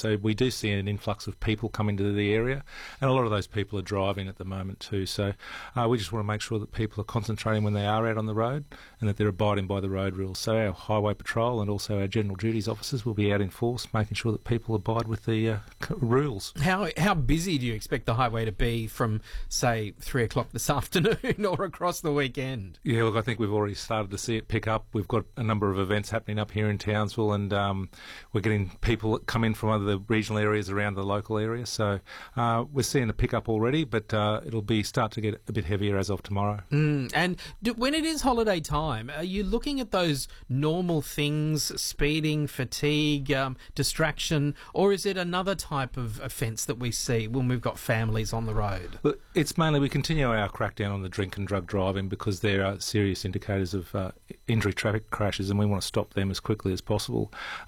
So we do see an influx of people coming to the area, and a lot of those people are driving at the moment too. So we just want to make sure that people are concentrating when they are out on the road and that they're abiding by the road rules. So our highway patrol and also our general duties officers will be out in force, making sure that people abide with the rules. How busy do you expect the highway to be from, say, 3 o'clock this afternoon or across the weekend? Yeah, look, I think we've already started to see it pick up. We've got a number of events happening up here in Townsville, and we're getting people that come in from other regional areas around the local area. So we're seeing a pick up already, but it'll start to get a bit heavier as of tomorrow. And when it is holiday time, are you looking at those normal things, speeding, fatigue, distraction, or is it another type of offence that we see when we've got families on the road? Look, it's mainly we continue our crackdown on the drink and drug driving because there are serious indicators of injury traffic crashes, and we want to stop them as quickly as possible.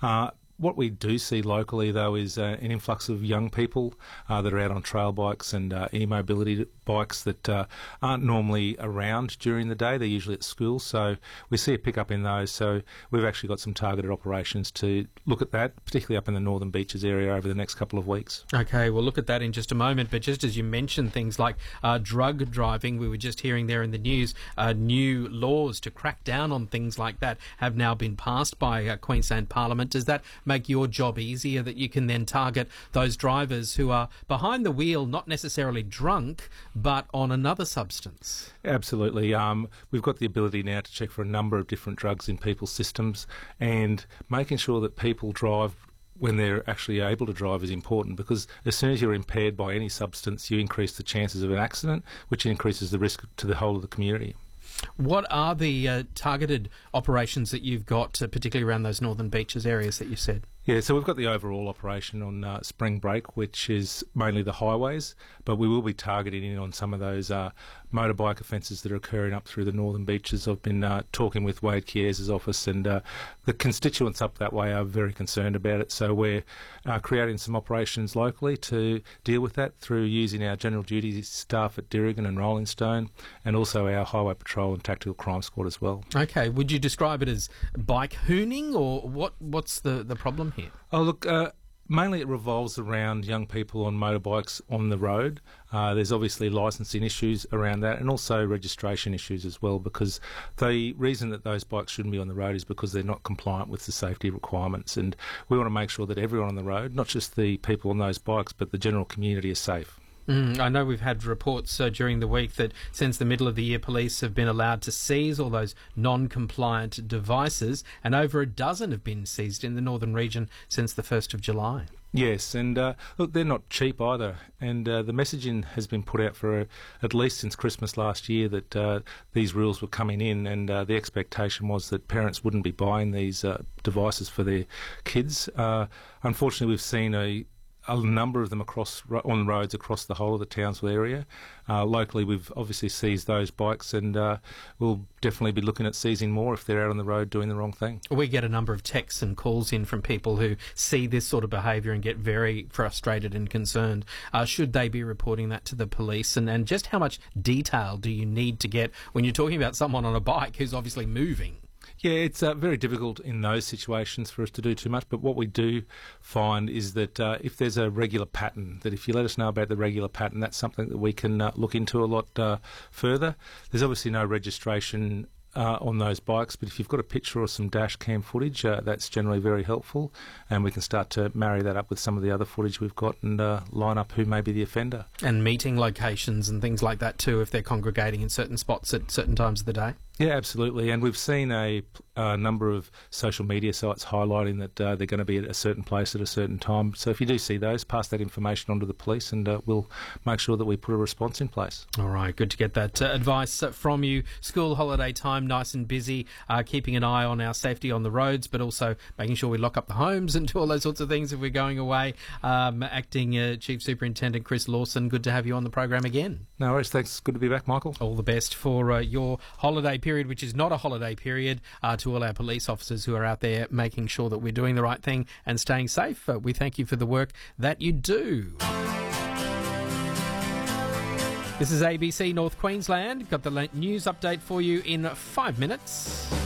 What we do see locally, though, is an influx of young people that are out on trail bikes and e-mobility bikes that aren't normally around during the day. They're usually at school, so we see a pick-up in those. So we've actually got some targeted operations to look at that, particularly up in the Northern Beaches area over the next couple of weeks. Okay, we'll look at that in just a moment, but just as you mentioned things like drug driving, we were just hearing there in the news, new laws to crack down on things like that have now been passed by Queensland Parliament. Does that make your job easier, that you can then target those drivers who are behind the wheel, not necessarily drunk, but on another substance? Absolutely. We've got the ability now to check for a number of different drugs in people's systems, and making sure that people drive when they're actually able to drive is important, because as soon as you're impaired by any substance, you increase the chances of an accident, which increases the risk to the whole of the community. What are the targeted operations that you've got, particularly around those Northern Beaches areas that you said? Yeah, so we've got the overall operation on Spring Break, which is mainly the highways, but we will be targeting in on some of those motorbike offences that are occurring up through the Northern Beaches. I've been talking with Wade Kiers's office, and the constituents up that way are very concerned about it. So we're creating some operations locally to deal with that through using our general duty staff at Dirrigan and Rolling Stone, and also our highway patrol and tactical crime squad as well. Okay, would you describe it as bike hooning, or what's the problem here? Oh, look, mainly it revolves around young people on motorbikes on the road. There's obviously licensing issues around that, and also registration issues as well, because the reason that those bikes shouldn't be on the road is because they're not compliant with the safety requirements, and we want to make sure that everyone on the road, not just the people on those bikes, but the general community, is safe. I know we've had reports during the week that since the middle of the year, police have been allowed to seize all those non-compliant devices, and over a dozen have been seized in the northern region since the 1st of July. Yes, and look, they're not cheap either, and the messaging has been put out for at least since Christmas last year that these rules were coming in, and the expectation was that parents wouldn't be buying these devices for their kids. Unfortunately, we've seen a number of them on roads across the whole of the Townsville area. Locally, we've obviously seized those bikes, and we'll definitely be looking at seizing more if they're out on the road doing the wrong thing. We get a number of texts and calls in from people who see this sort of behaviour and get very frustrated and concerned. Should they be reporting that to the police? And just how much detail do you need to get when you're talking about someone on a bike who's obviously moving? Yeah, it's very difficult in those situations for us to do too much, but what we do find is that if there's a regular pattern, that if you let us know about the regular pattern, that's something that we can look into a lot further. There's obviously no registration on those bikes, but if you've got a picture or some dash cam footage, that's generally very helpful, and we can start to marry that up with some of the other footage we've got and line up who may be the offender. And meeting locations and things like that too, if they're congregating in certain spots at certain times of the day? Yeah, absolutely. And we've seen a number of social media sites highlighting that they're going to be at a certain place at a certain time. So if you do see those, pass that information on to the police, and we'll make sure that we put a response in place. All right, good to get that advice from you. School holiday time, nice and busy, keeping an eye on our safety on the roads, but also making sure we lock up the homes and do all those sorts of things if we're going away. Acting Chief Superintendent Chris Lawson, good to have you on the program again. No worries, thanks. Good to be back, Michael. All the best for your holiday period, which is not a holiday period, to all our police officers who are out there making sure that we're doing the right thing and staying safe. We thank you for the work that you do. This is ABC North Queensland. Got the news update for you in 5 minutes.